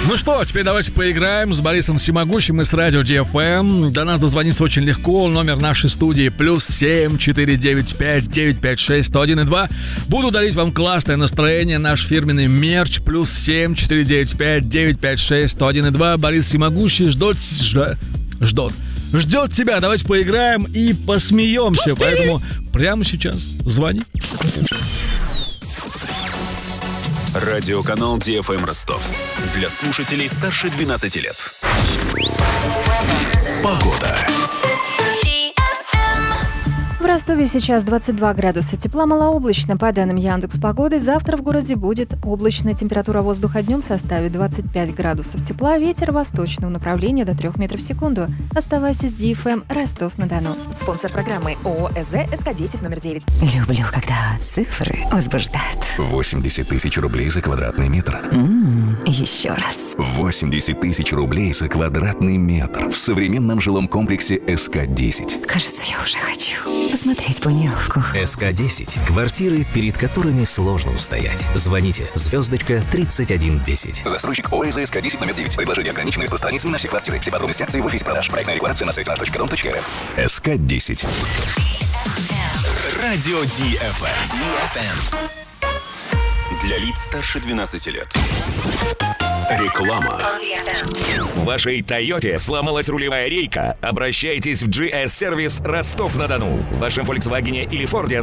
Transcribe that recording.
Ну что, теперь давайте поиграем с Борисом Всемогущим и с радио DFM. До нас дозвониться очень легко. Номер нашей студии +7 495 956 101,2. Буду дарить вам классное настроение. Наш фирменный мерч +7 495 956 101,2. Борис Всемогущий ждет тебя. Давайте поиграем и посмеемся. Поэтому прямо сейчас звони. Радиоканал DFM Ростов. Для слушателей старше 12 лет. Погода. В Ростове сейчас 22 градуса тепла, малооблачно. По данным Яндекс.Погоды, завтра в городе будет облачно. Температура воздуха днем составит 25 градусов тепла, ветер восточного направления до 3 метров в секунду. Оставайся с DFM Ростов-на-Дону. Спонсор программы ООО СЗ СК-10 номер 9. Люблю, когда цифры возбуждают. 80 тысяч рублей за квадратный метр. Еще раз. 80 тысяч рублей за квадратный метр в современном жилом комплексе СК-10. Кажется, я уже хочу посмотреть планировку. СК-10. Квартиры, перед которыми сложно устоять. Звоните *3110. Застройщик ООО СК-10 номер 9. Предложение ограничено распространяется на все квартиры. Все подробности акции в офисе продаж. Проектная декларация на сайте nаш.dom.rf. СК-10. Радио DFM. Для лиц старше 12 лет. Реклама. В вашей Тойоте сломалась рулевая рейка? Обращайтесь в GS-сервис Ростов-на-Дону. В вашем Volkswagen или Ford